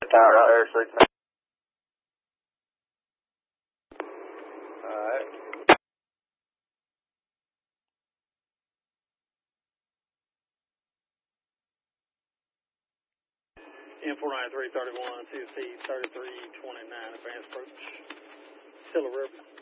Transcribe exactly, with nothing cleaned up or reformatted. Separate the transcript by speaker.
Speaker 1: tower out there, six.
Speaker 2: Alright. M four ninety-three thirty-one, C C thirty-three twenty-nine, advance approach. Still a river.